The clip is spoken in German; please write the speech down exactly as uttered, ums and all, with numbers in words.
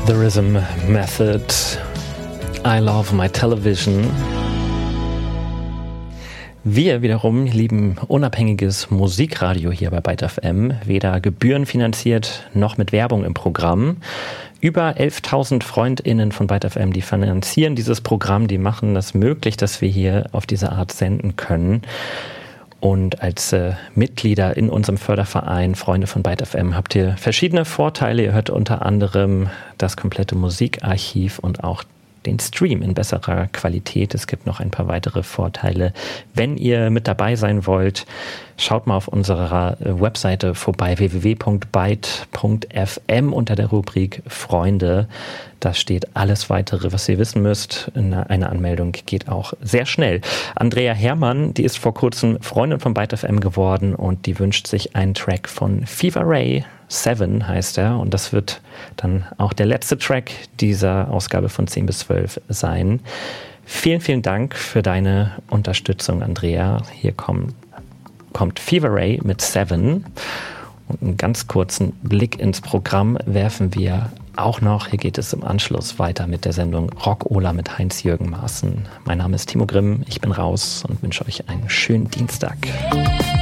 The Rhythm Method. I love my television. Wir wiederum lieben unabhängiges Musikradio hier bei Byte F M, weder gebührenfinanziert noch mit Werbung im Programm. Über elftausend FreundInnen von Byte F M, die finanzieren dieses Programm, die machen das möglich, dass wir hier auf diese Art senden können. Und als äh, Mitglieder in unserem Förderverein Freunde von Byte F M habt ihr verschiedene Vorteile. Ihr hört unter anderem das komplette Musikarchiv und auch den Stream in besserer Qualität. Es gibt noch ein paar weitere Vorteile. Wenn ihr mit dabei sein wollt, schaut mal auf unserer Webseite vorbei, w w w punkt byte punkt f m unter der Rubrik Freunde. Da steht alles weitere, was ihr wissen müsst. Eine Anmeldung geht auch sehr schnell. Andrea Herrmann, die ist vor kurzem Freundin von Byte F M geworden und die wünscht sich einen Track von Fever Ray. Seven heißt er, und das wird dann auch der letzte Track dieser Ausgabe von zehn bis zwölf sein. Vielen, vielen Dank für deine Unterstützung, Andrea. Hier kommt, kommt Fever Ray mit Seven. Und einen ganz kurzen Blick ins Programm werfen wir auch noch. Hier geht es im Anschluss weiter mit der Sendung Rock-Ola mit Heinz-Jürgen Maaßen. Mein Name ist Timo Grimm, ich bin raus und wünsche euch einen schönen Dienstag.